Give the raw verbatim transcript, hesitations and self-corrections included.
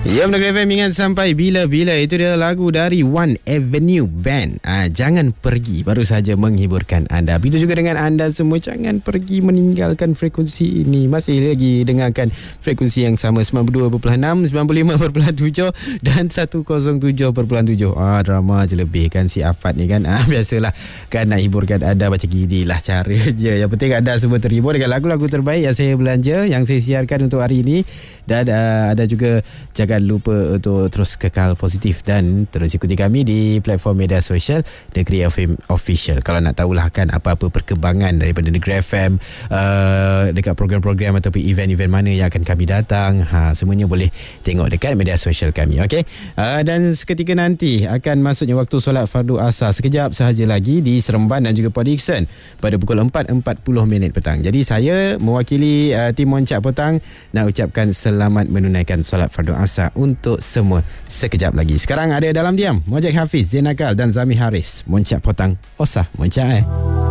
Ya, Negeri F M ingat sampai bila-bila. Itu dia lagu dari One Avenue Band. Ah, Jangan Pergi baru saja menghiburkan anda. Begitu juga dengan anda semua. Jangan pergi meninggalkan frekuensi ini. Masih lagi dengarkan frekuensi yang sama, sembilan puluh dua perpuluhan enam, sembilan puluh lima perpuluhan tujuh dan seratus tujuh perpuluhan tujuh. Ah, drama je lebih kan si Afat ni kan. Ah, biasalah kan nak hiburkan anda macam gini lah cara je. Yang penting anda semua terhibur dengan lagu-lagu terbaik yang saya belanja, yang saya siarkan untuk hari ini. Dan uh, ada juga jangan lupa untuk terus kekal positif dan terus ikuti kami di platform media sosial Negeri F M Official. Kalau nak tahulah kan apa-apa perkembangan daripada Negeri F M uh, dekat program-program ataupun event-event mana yang akan kami datang, ha, semuanya boleh tengok dekat media sosial kami. Okay? Uh, dan seketika nanti akan masuknya waktu solat fardu asar sekejap sahaja lagi di Seremban dan juga Port Dickson pada pukul empat empat puluh minit petang. Jadi saya mewakili uh, tim Moncak Petang nak ucapkan selamat menunaikan solat fardu asar untuk semua sekejap lagi. Sekarang ada dalam diam Mojek Hafiz, Zain Akal dan Zami Haris. Moncak Petang, Osah Moncak eh.